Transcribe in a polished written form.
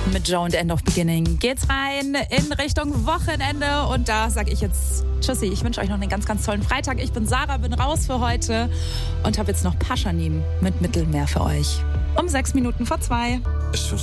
Mit Joe und End of Beginning geht's rein in Richtung Wochenende und da sage ich jetzt tschüssi. Ich wünsche euch noch einen ganz, ganz tollen Freitag. Ich bin Sarah, bin raus für heute und habe jetzt noch Paschanim mit Mittelmeer für euch. Um 6 Minuten vor 2.